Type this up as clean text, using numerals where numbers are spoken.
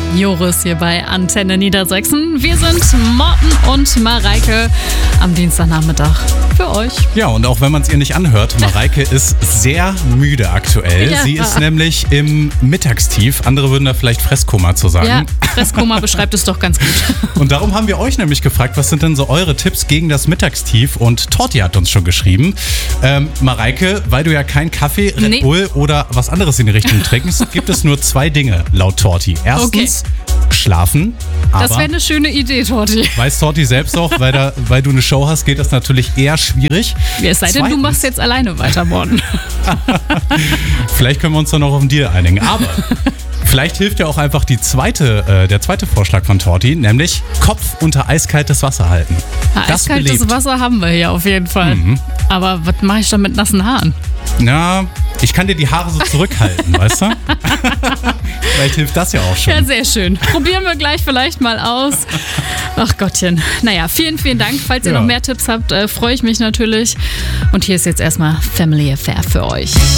Joris hier bei Antenne Niedersachsen. Wir sind Morten und Mareike am Dienstagnachmittag für euch. Ja, und auch wenn man es ihr nicht anhört, Mareike ist sehr müde aktuell. Ja. Sie ist nämlich im Mittagstief. Andere würden da vielleicht Fresskoma zu sagen. Ja, Fresskoma beschreibt es doch ganz gut. Und darum haben wir euch nämlich gefragt, was sind denn so eure Tipps gegen das Mittagstief? Und Torti hat uns schon geschrieben. Mareike, weil du ja kein Kaffee, Red Bull oder was anderes in die Richtung trinkst, gibt es nur 2 Dinge laut Torti. Erstens, schlafen. Aber Das wäre eine schöne Idee, Torti. weiß Torti selbst auch, weil du eine Show hast, geht das natürlich eher schwierig. Es sei denn, du machst jetzt alleine weiter, Morten. Vielleicht können wir uns dann noch auf einen Deal einigen. Aber vielleicht hilft ja auch einfach der zweite Vorschlag von Torti, nämlich Kopf unter eiskaltes Wasser halten. Eiskaltes Wasser haben wir hier auf jeden Fall. Aber was mache ich dann mit nassen Haaren? Na, ich kann dir die Haare so zurückhalten, weißt du? Vielleicht hilft das ja auch schon. Ja, sehr schön. Probieren wir gleich vielleicht mal aus. Ach Gottchen. Naja, vielen, vielen Dank. Falls ihr noch mehr Tipps habt, freue ich mich natürlich. Und hier ist jetzt erstmal Family Affair für euch.